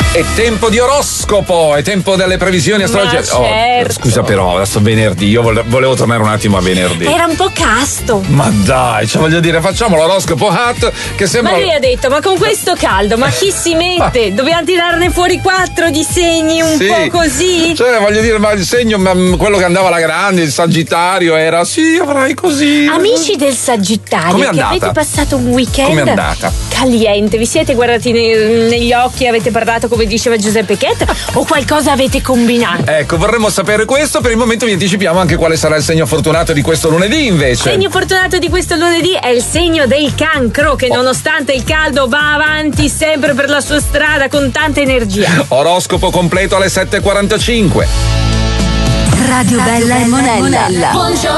È tempo di oroscopo, è tempo delle previsioni astrologiche. Certo. Scusa però, adesso venerdì, io volevo tornare un attimo a venerdì. Era un po' casto. Ma dai, cioè voglio dire, facciamo l'oroscopo hot che sembra... Ma lui ha detto, ma con questo caldo, ma chi si mette? Dobbiamo tirarne fuori 4 di segni un po' così? Cioè, voglio dire, ma il segno, quello che andava alla grande, il Sagittario, era sì, avrai così. Amici del Sagittario, Com'è che andata? avete passato un weekend Com'è andata? caliente, vi siete guardati negli occhi, avete parlato come diceva Giuseppe Chetta o qualcosa avete combinato? Ecco, vorremmo sapere questo, per il momento vi anticipiamo anche quale sarà il segno fortunato di questo lunedì invece. Il segno fortunato di questo lunedì è il segno del Cancro, che nonostante il caldo va avanti sempre per la sua strada con tanta energia. Oroscopo completo alle 7:45. Radio Bella e Monella. Buongiorno